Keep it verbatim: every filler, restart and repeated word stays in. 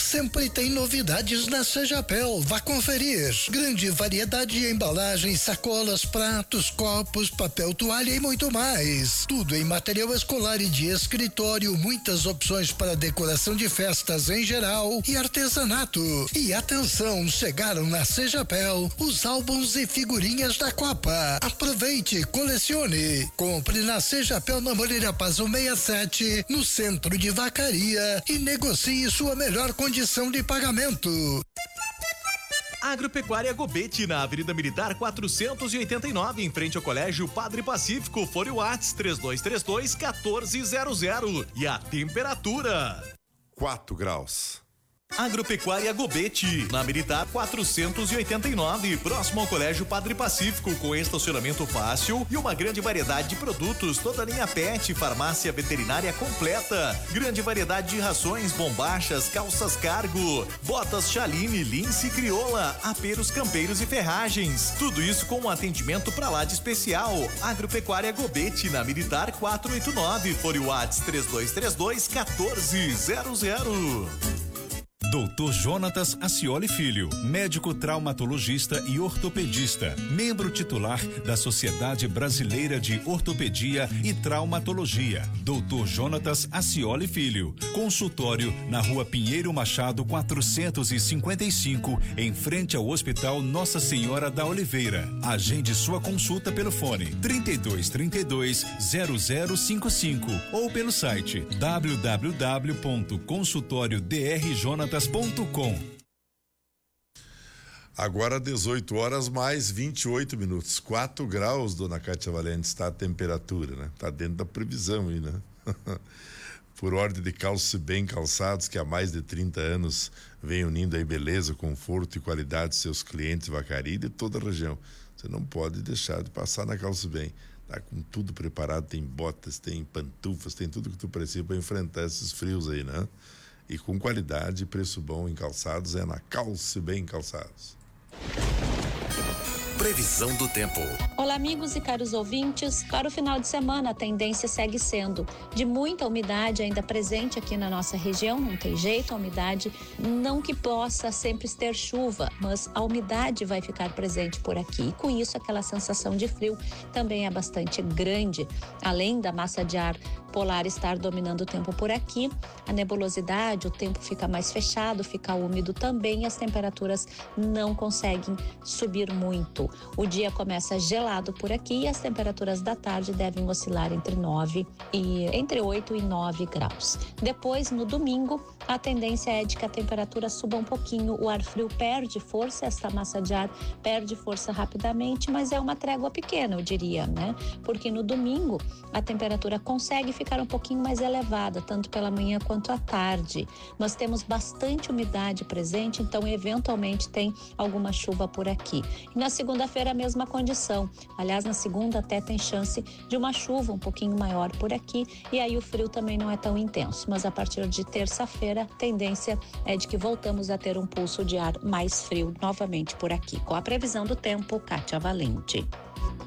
sempre tem novidades na Sejapel. Vá conferir. Grande variedade de embalagens, sacolas, pratos, copos, papel toalha e muito mais. Tudo em material escolar e de escritório, muitas opções para decoração de festas em geral e artesanato. E atenção, chegaram na Sejapel os álbuns e figurinhas da Copa. Aproveite, colecione. Compre na Sejapel na Moreira Paz sessenta e sete, no centro de Vacaria, e negocie sua melhor condição de pagamento. Agropecuária Gobete, na Avenida Militar quatrocentos e oitenta e nove, em frente ao Colégio Padre Pacífico. Fone Whats três dois três dois, um quatro zero zero. E a temperatura? quatro graus. Agropecuária Gobete, na Militar quatrocentos e oitenta e nove, próximo ao Colégio Padre Pacífico, com estacionamento fácil e uma grande variedade de produtos, toda a linha pet, farmácia veterinária completa, grande variedade de rações, bombachas, calças cargo, botas Chaline, lince crioula, aperos campeiros e ferragens, tudo isso com um atendimento pra lá de especial. Agropecuária Gobete, na Militar quatrocentos e oitenta e nove, fone Whats três dois três dois, um quatro zero zero. doutor Jonatas Acioli Filho, médico traumatologista e ortopedista, membro titular da Sociedade Brasileira de Ortopedia e Traumatologia. doutor Jonatas Acioli Filho, consultório na Rua Pinheiro Machado quatrocentos e cinquenta e cinco, em frente ao Hospital Nossa Senhora da Oliveira. Agende sua consulta pelo fone trinta e dois, trinta e dois, zero zero cinco cinco ou pelo site w w w ponto consultório d r jonatas ponto com. Agora dezoito horas mais vinte e oito minutos. quatro graus, dona Cátia Valente, está a temperatura, né? Está dentro da previsão aí, né? Por ordem de Calce Bem Calçados, que há mais de trinta anos vem unindo aí beleza, conforto e qualidade de seus clientes Vacaria e de toda a região. Você não pode deixar de passar na Calce Bem. Tá com tudo preparado, tem botas, tem pantufas, tem tudo que tu precisa para enfrentar esses frios aí, né? E com qualidade e preço bom em calçados é na Calce Bem Calçados. Previsão do tempo. Olá, amigos e caros ouvintes. Para o final de semana, a tendência segue sendo de muita umidade ainda presente aqui na nossa região. Não tem jeito, a umidade, não que possa sempre ter chuva, mas a umidade vai ficar presente por aqui. E com isso, aquela sensação de frio também é bastante grande. Além da massa de ar polar estar dominando o tempo por aqui, a nebulosidade, o tempo fica mais fechado, fica úmido também, e as temperaturas não conseguem subir muito. O dia começa gelado por aqui e as temperaturas da tarde devem oscilar entre nove e entre oito e nove graus. Depois, no domingo, a tendência é de que a temperatura suba um pouquinho, o ar frio perde força, esta massa de ar perde força rapidamente, mas é uma trégua pequena, eu diria, né? Porque no domingo a temperatura consegue ficar um pouquinho mais elevada, tanto pela manhã quanto à tarde, mas temos bastante umidade presente, então eventualmente tem alguma chuva por aqui. E na segunda-feira a mesma condição, aliás na segunda até tem chance de uma chuva um pouquinho maior por aqui, e aí o frio também não é tão intenso, mas a partir de terça-feira a tendência é de que voltamos a ter um pulso de ar mais frio novamente por aqui. Com a previsão do tempo, Cátia Valente.